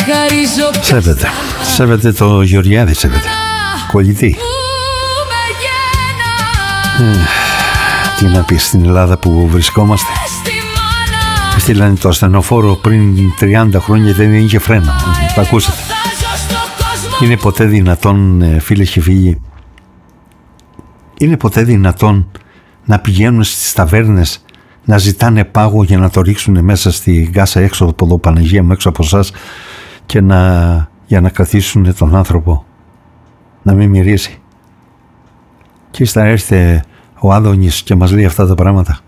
Σέβεται το Γεωργιάδη, σέβεται. Κολλητή. Τι να πει στην Ελλάδα που βρισκόμαστε. Στείλανε το ασθενοφόρο πριν 30 χρόνια, δεν είχε φρένα. Τα ακούσατε. Είναι ποτέ δυνατόν, φίλες και φίλοι, είναι ποτέ δυνατόν να πηγαίνουν στις ταβέρνες να ζητάνε πάγο για να το ρίξουν μέσα στη γάσα έξω από εδώ, Παναγία μου, έξω από εσάς, και για να κρατήσουν τον άνθρωπο να μην μυρίσει? Και ύστερα έρχεται ο Άδωνης και μας λέει αυτά τα πράγματα.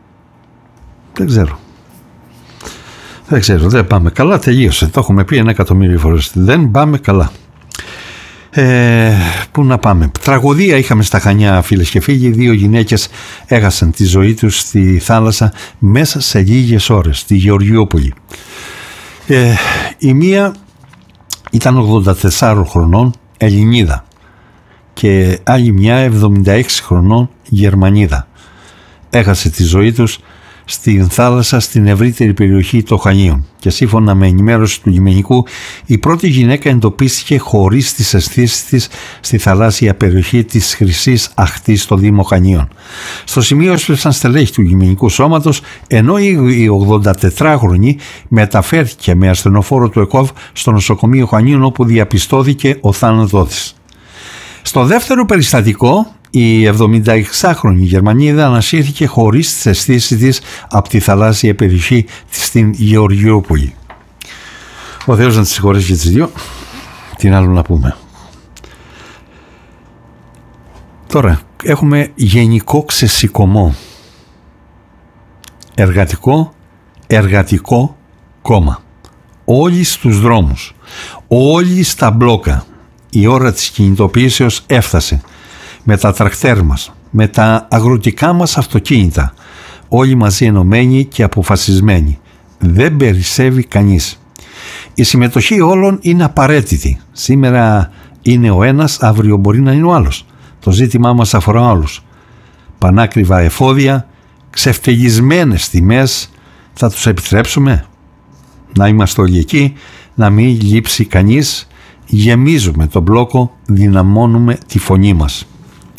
Δεν ξέρω, δεν πάμε καλά, τελείωσε. Το έχουμε πει 1.000.000 φορές. Δεν πάμε καλά. Πού να πάμε? Τραγωδία είχαμε στα Χανιά, φίλες και φίλοι. 2 γυναίκες έχασαν τη ζωή τους στη θάλασσα μέσα σε λίγες ώρες, στη Γεωργιόπολη. Η μία ήταν 84 χρονών, Ελληνίδα, και άλλη μια 76 χρονών, Γερμανίδα. Έχασε τη ζωή τους στην θάλασσα στην ευρύτερη περιοχή των Χανίων, και σύμφωνα με ενημέρωση του λιμενικού, η πρώτη γυναίκα εντοπίστηκε χωρίς τις αισθήσεις της στη θαλάσσια περιοχή της Χρυσής Αχτής στο Δήμο Χανίων. Στο σημείο έσπευσαν στελέχη του λιμενικού σώματος, ενώ η 84χρονη μεταφέρθηκε με ασθενοφόρο του ΕΚΟΒ στο νοσοκομείο Χανίων, όπου διαπιστώθηκε ο θάνατός της. Στο δεύτερο περιστατικό, η 76χρονη Γερμανίδα ανασύρθηκε χωρίς τις αισθήσεις της από τη θαλάσσια περιοχή στην Γεωργιόπολη. Ο Θεός να τις συγχωρέσει και τις δύο. Τι άλλο να πούμε? Τώρα έχουμε γενικό ξεσηκωμό. Εργατικό κόμμα. Όλοι στους δρόμους, όλοι στα μπλόκα. Η ώρα της κινητοποίησεως έφτασε. Με τα τρακτέρ μας, με τα αγροτικά μας αυτοκίνητα, όλοι μαζί ενωμένοι και αποφασισμένοι. Δεν περισσεύει κανείς. Η συμμετοχή όλων είναι απαραίτητη. Σήμερα είναι ο ένας, αύριο μπορεί να είναι ο άλλος. Το ζήτημά μας αφορά όλους. Πανάκριβα εφόδια, ξεφτελισμένες τιμές, θα τους επιτρέψουμε? Να είμαστε όλοι εκεί, να μην λείψει κανείς. Γεμίζουμε τον μπλόκο, δυναμώνουμε τη φωνή μας.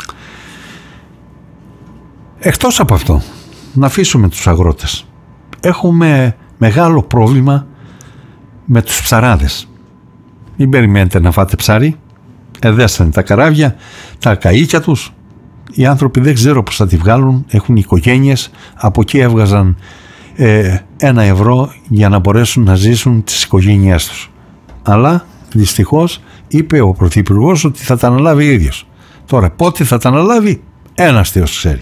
Εκτός από αυτό, να αφήσουμε τους αγρότες. Έχουμε μεγάλο πρόβλημα με τους ψαράδες. Μην περιμένετε να φάτε ψάρι. Εδέσανε τα καράβια, τα καΐκια τους. Οι άνθρωποι δεν ξέρω πώς θα τη βγάλουν. Έχουν οικογένειες. Από εκεί έβγαζαν 1 ευρώ για να μπορέσουν να ζήσουν τις οικογένειές τους. Αλλά δυστυχώς είπε ο Πρωθυπουργός ότι θα τα αναλάβει ο ίδιος. Τώρα πότε θα τα αναλάβει, ένας Θεός ξέρει.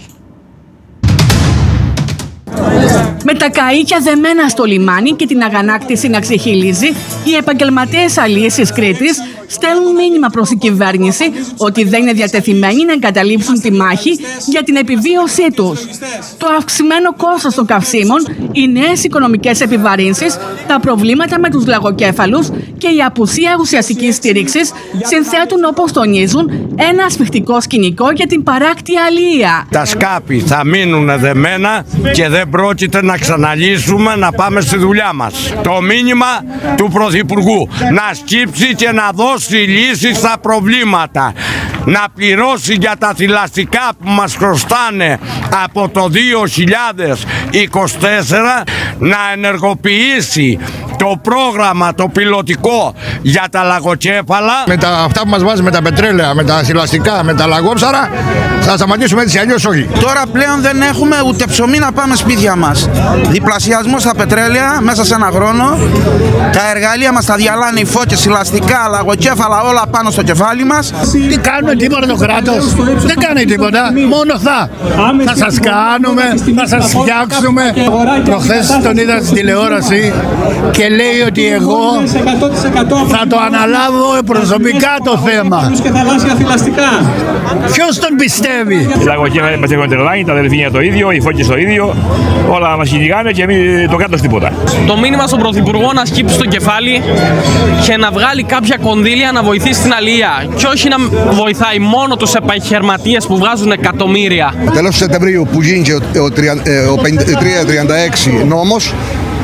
Με τα καΐκια δεμένα στο λιμάνι και την αγανάκτηση να ξεχυλίζει, οι επαγγελματίες αλίες της Κρήτης στέλνουν μήνυμα προς την κυβέρνηση ότι δεν είναι διατεθειμένοι να εγκαταλείψουν τη μάχη για την επιβίωσή τους. Το αυξημένο κόστος των καυσίμων, οι νέες οικονομικές επιβαρύνσεις, τα προβλήματα με τους λαγοκέφαλους και η απουσία ουσιαστικής στήριξης συνθέτουν, όπως τονίζουν, ένα ασφιχτικό σκηνικό για την παράκτια αλία. Τα σκάπη θα μείνουν δεμένα και δεν πρόκειται να ξαναλύσουμε να πάμε στη δουλειά μας. Το μήνυμα του Πρωθυπουργού να σκύψει και να δώσει λύσεις στα προβλήματα. Να πληρώσει για τα θηλαστικά που μας χρωστάνε από το 2024, να ενεργοποιήσει το πρόγραμμα, το πιλωτικό για τα λαγοκέφαλα. Με αυτά που μας βάζει, με τα πετρέλαια, με τα θηλαστικά, με τα λαγόψαρα, θα σταματήσουμε έτσι αλλιώς όχι. Τώρα πλέον δεν έχουμε ούτε ψωμί να πάμε σπίτια μας. Διπλασιασμό στα πετρέλαια μέσα σε 1 χρόνο. Τα εργαλεία μας τα διαλάνε οι φώκες, θηλαστικά, λαγοκέφαλα, όλα πάνω στο κεφάλι μας. Τι κάνουμε τίποτα το κράτος? Δεν κάνει τίποτα. Μόνο θα σας κάνουμε, θα σας φτιάξουμε. Προχθές τον είδα στην τηλεόραση και λέει ότι εγώ θα το αναλάβω προσωπικά το θέμα. Ποιος τον πιστεύει? Οι λαγοκέφαλοι είμαστε τρελάνοι, τα δελφίνια το ίδιο, οι φώκες το ίδιο. Όλα μας κυνηγάνε και εμείς το κράτος τίποτα. Το μήνυμα στον Πρωθυπουργό να σκύψει το κεφάλι και να βγάλει κάποια κονδύλια να βοηθήσει την αλληλεία. Και όχι να βοηθάει μόνο τους επαγγελματίες που βγάζουν εκατομμύρια. Τέλος του Σεπτεμβρίου που γίνει ο 336 νόμος,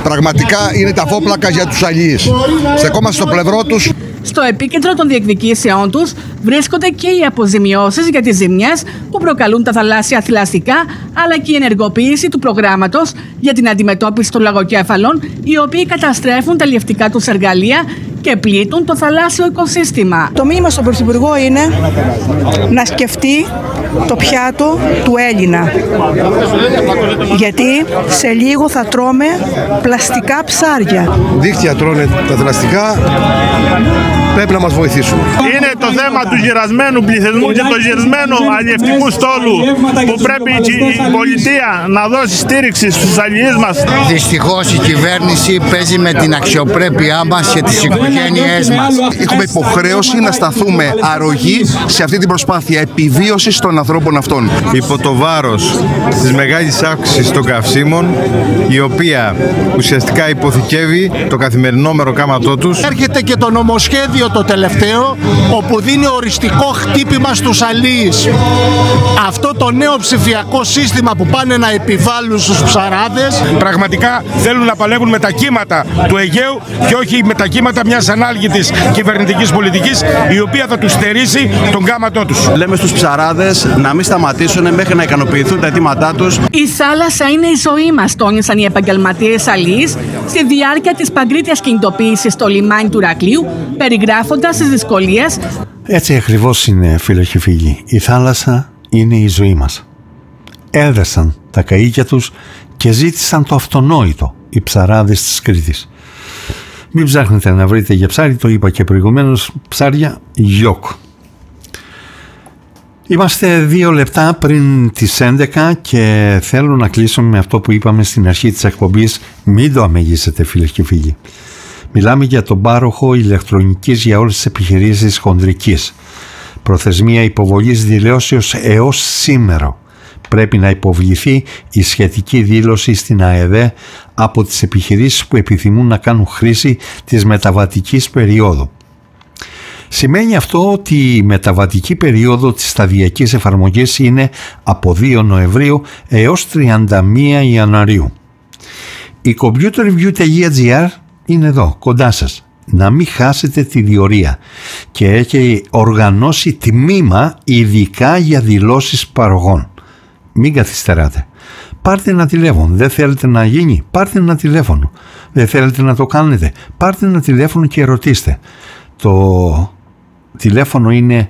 Πραγματικά είναι τα φόπλακα για τους αλλιείς. Στεκόμαστε στο πλευρό τους. Στο επίκεντρο των διεκδικήσεών τους βρίσκονται και οι αποζημιώσεις για τις ζημιές που προκαλούν τα θαλάσσια θηλαστικά, αλλά και η ενεργοποίηση του προγράμματος για την αντιμετώπιση των λαγοκέφαλων, οι οποίοι καταστρέφουν τα λιευτικά τους εργαλεία και πλήττουν το θαλάσσιο οικοσύστημα. Το μήνυμα στον Πρωθυπουργό είναι να σκεφτεί το πιάτο του Έλληνα. Γιατί σε λίγο θα τρώμε πλαστικά ψάρια. Δίχτυα τρώνε τα θηλαστικά. Πρέπει να μας βοηθήσουν. Είναι το θέμα του γυρασμένου πληθυσμού και του γυρασμένου αλλιευτικού στόλου που πρέπει η πολιτεία να δώσει στήριξη στους αλλιείς μας. Δυστυχώς η κυβέρνηση παίζει με την αξιοπρέπειά μας και τις οικογένειές μας. Έχουμε υποχρέωση να σταθούμε αρρωγοί σε αυτή την προσπάθεια επιβίωσης των ανθρώπων αυτών. Υπό το βάρος της μεγάλης αύξησης των καυσίμων, η οποία ουσιαστικά υποθηκεύει το καθημερινό μεροκάματό τους. Έρχεται και το νομοσχέδιο το τελευταίο, όπου δίνει οριστικό χτύπημα στους αλίεις. Αυτό το νέο ψηφιακό σύστημα που πάνε να επιβάλλουν στους ψαράδες. Πραγματικά θέλουν να παλεύουν με τα κύματα του Αιγαίου και όχι με τα κύματα μιας ανάλγητης κυβερνητικής πολιτικής, η οποία θα τους στερήσει τον κάματό τους. Λέμε στους ψαράδες να μην σταματήσουν μέχρι να ικανοποιηθούν τα αιτήματά τους. Η θάλασσα είναι η ζωή μας, τόνισαν οι επαγγελματίες αλιείς στη διάρκεια της παγκρίτιας κινητοποίησης στο λιμάνι του Ηρακλείου, περιγράφοντας τις δυσκολίες. Έτσι ακριβώς είναι, φίλοι και φίλοι. Η θάλασσα είναι η ζωή μας. Έδεσαν τα καΐκια τους και ζήτησαν το αυτονόητο, οι ψαράδες της Κρήτης. Μην ψάχνετε να βρείτε για ψάρι, το είπα και προηγουμένως, ψάρια γιόκ. Είμαστε 2 λεπτά πριν τις 11 και θέλω να κλείσω με αυτό που είπαμε στην αρχή της εκπομπής. Μην το αμεγίσετε, φίλες και φίλοι. Μιλάμε για τον πάροχο ηλεκτρονικής για όλες τις επιχειρήσεις χονδρικής. Προθεσμία υποβολής δηλώσεως έως σήμερα. Πρέπει να υποβληθεί η σχετική δήλωση στην ΑΕΔ από τις επιχειρήσεις που επιθυμούν να κάνουν χρήση της μεταβατικής περίοδου. Σημαίνει αυτό ότι η μεταβατική περίοδο της σταδιακής εφαρμογής είναι από 2 Νοεμβρίου έως 31 Ιανουαρίου. Η computerreview.gr είναι εδώ, κοντά σας. Να μην χάσετε τη διορία και έχει οργανώσει τμήμα ειδικά για δηλώσεις παροχών. Μην καθυστεράτε. Πάρτε ένα τηλέφωνο. Δεν θέλετε να γίνει? Πάρτε ένα τηλέφωνο. Δεν θέλετε να το κάνετε? Πάρτε ένα τηλέφωνο και ρωτήστε. Το τηλέφωνο είναι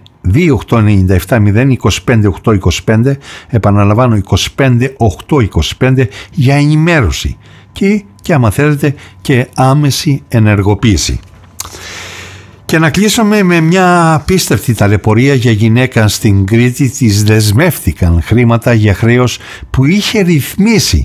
2897-025-825. Επαναλαμβάνω, 25-825 για ενημέρωση και άμα θέλετε και άμεση ενεργοποίηση. Και να κλείσουμε με μια απίστευτη ταλαιπωρία για γυναίκα στην Κρήτη. Της δεσμεύτηκαν χρήματα για χρέος που είχε ρυθμίσει.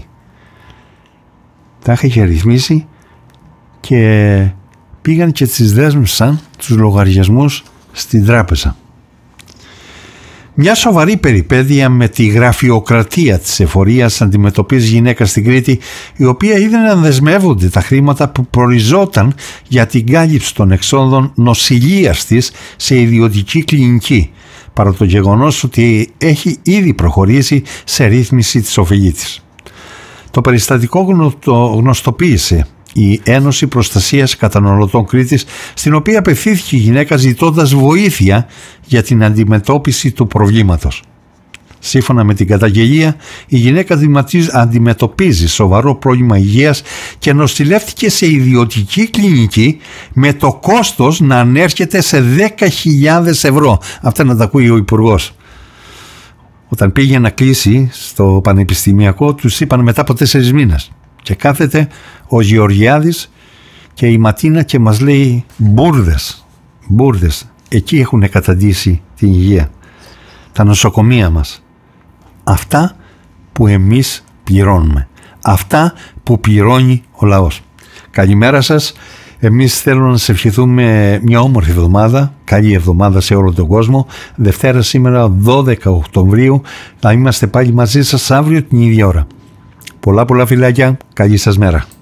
Τα είχε ρυθμίσει και πήγαν και τις δέσμευσαν τους λογαριασμούς στην τράπεζα. Μια σοβαρή περιπέτεια με τη γραφειοκρατία της εφορίας αντιμετωπίζει γυναίκα στην Κρήτη, η οποία είδε να δεσμεύονται τα χρήματα που προοριζόταν για την κάλυψη των εξόδων νοσηλείας της σε ιδιωτική κλινική, παρά το γεγονός ότι έχει ήδη προχωρήσει σε ρύθμιση της οφειλή της. Το περιστατικό γνωστοποίησε η Ένωση Προστασίας Καταναλωτών Κρήτης, στην οποία απευθύνθηκε η γυναίκα ζητώντας βοήθεια για την αντιμετώπιση του προβλήματος. Σύμφωνα με την καταγγελία, η γυναίκα αντιμετωπίζει σοβαρό πρόβλημα υγείας και νοσηλεύτηκε σε ιδιωτική κλινική με το κόστος να ανέρχεται σε 10.000 ευρώ. Αυτά να τα ακούει ο Υπουργός. Όταν πήγε να κλείσει στο πανεπιστημιακό, τους είπαν μετά από 4 μήνες. Και κάθεται ο Γεωργιάδης και η Ματίνα και μας λέει μπουρδες, εκεί έχουν καταντήσει την υγεία, τα νοσοκομεία μας. Αυτά που εμείς πληρώνουμε, αυτά που πληρώνει ο λαός. Καλημέρα σας. Εμείς θέλουμε να σας ευχηθούμε μια όμορφη εβδομάδα, καλή εβδομάδα σε όλο τον κόσμο. Δευτέρα σήμερα 12 Οκτωβρίου θα είμαστε πάλι μαζί σας αύριο την ίδια ώρα. Πολλά φιλάκια, καλή σας μέρα.